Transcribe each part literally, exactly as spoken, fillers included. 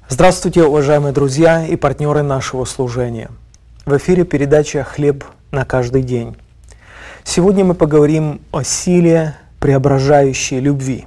Здравствуйте, уважаемые друзья и партнеры нашего служения. В эфире передача «Хлеб на каждый день». Сегодня мы поговорим о силе преображающей любви.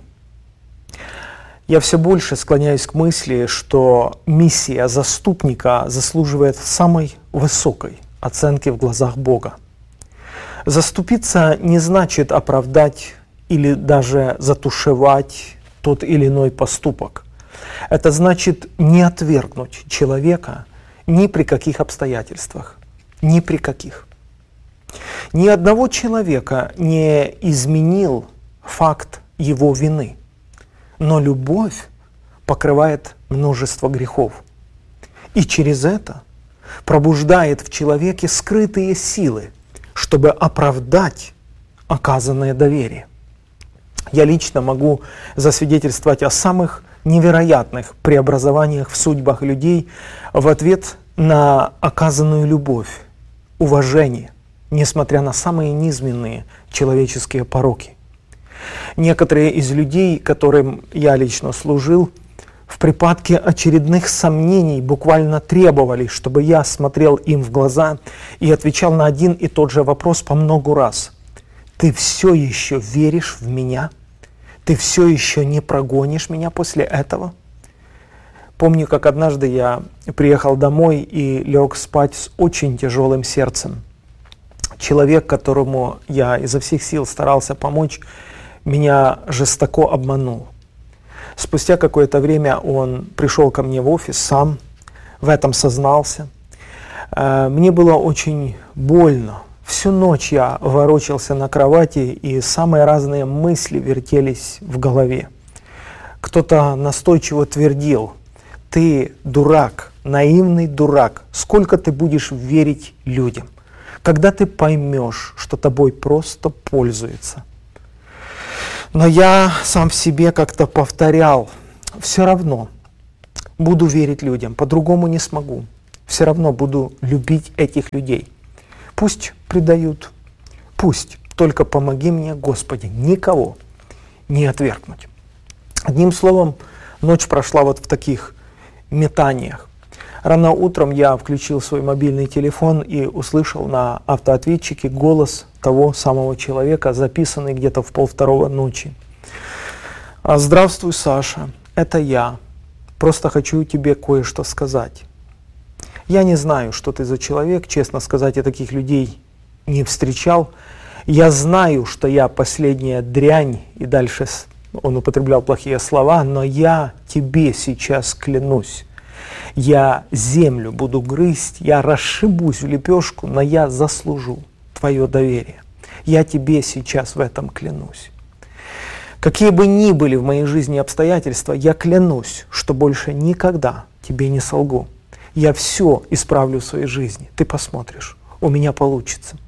Я все больше склоняюсь к мысли, что миссия заступника заслуживает самой высокой оценки в глазах Бога. Заступиться не значит оправдать или даже затушевать тот или иной поступок. Это значит не отвергнуть человека ни при каких обстоятельствах, ни при каких. Ни одного человека не изменил факт его вины, но любовь покрывает множество грехов. И через это пробуждает в человеке скрытые силы, чтобы оправдать оказанное доверие. Я лично могу засвидетельствовать о самых невероятных преобразованиях в судьбах людей в ответ на оказанную любовь, уважение, несмотря на самые низменные человеческие пороки. Некоторые из людей, которым я лично служил, в припадке очередных сомнений буквально требовали, чтобы я смотрел им в глаза и отвечал на один и тот же вопрос по многу раз. «Ты все еще веришь в меня? Ты все еще не прогонишь меня после этого?» Помню, как однажды я приехал домой и лег спать с очень тяжелым сердцем. Человек, которому я изо всех сил старался помочь, меня жестоко обманул. Спустя какое-то время он пришел ко мне в офис сам, в этом сознался. Мне было очень больно. Всю ночь я ворочался на кровати, и самые разные мысли вертелись в голове. Кто-то настойчиво твердил: «Ты дурак, наивный дурак, сколько ты будешь верить людям? Когда ты поймешь, что тобой просто пользуются?» Но я сам в себе как-то повторял: все равно буду верить людям, по-другому не смогу. Все равно буду любить этих людей. Пусть предают, пусть, только помоги мне, Господи, никого не отвергнуть. Одним словом, ночь прошла вот в таких метаниях. Рано утром я включил свой мобильный телефон и услышал на автоответчике голос того самого человека, записанный где-то в полвторого ночи. «Здравствуй, Саша, это я. Просто хочу тебе кое-что сказать. Я не знаю, что ты за человек, честно сказать, я таких людей не встречал. Я знаю, что я последняя дрянь», и дальше он употреблял плохие слова, «но я тебе сейчас клянусь. Я землю буду грызть, я расшибусь в лепешку, но я заслужу твое доверие. Я тебе сейчас в этом клянусь. Какие бы ни были в моей жизни обстоятельства, я клянусь, что больше никогда тебе не солгу. Я все исправлю в своей жизни. Ты посмотришь, у меня получится».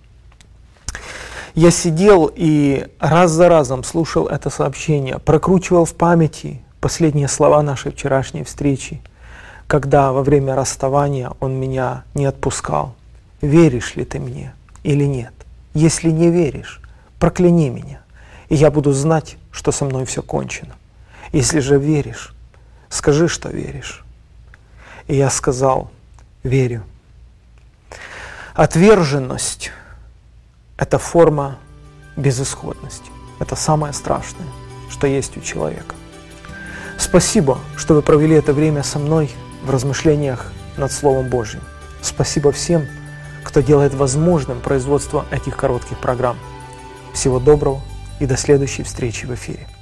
Я сидел и раз за разом слушал это сообщение, прокручивал в памяти последние слова нашей вчерашней встречи, когда во время расставания он меня не отпускал. «Веришь ли ты мне или нет? Если не веришь, прокляни меня, и я буду знать, что со мной все кончено. Если же веришь, скажи, что веришь». И я сказал: «Верю». Отверженность – это форма безысходности. Это самое страшное, что есть у человека. Спасибо, что вы провели это время со мной в размышлениях над Словом Божьим. Спасибо всем, кто делает возможным производство этих коротких программ. Всего доброго и до следующей встречи в эфире.